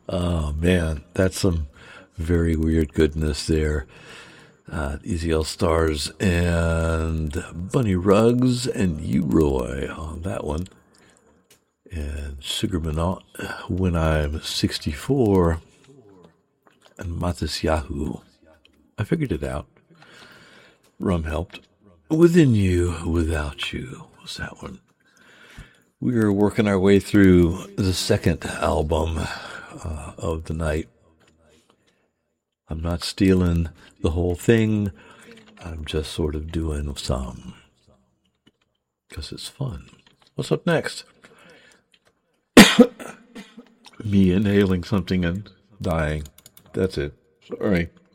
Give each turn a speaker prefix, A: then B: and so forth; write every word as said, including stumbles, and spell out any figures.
A: Oh man, that's some very weird goodness there. Uh, Easy L Stars and Bunny Ruggs and you, Roy, on that one. And Sugar Minot, When I'm sixty-four, and Matis Yahoo. I figured it out. Rum helped. Within You, Without You was that one. We are working our way through the second album uh, of the night. I'm not stealing the whole thing. I'm just sort of doing some. Because it's fun. What's up next? Me inhaling something and dying. That's it. Sorry.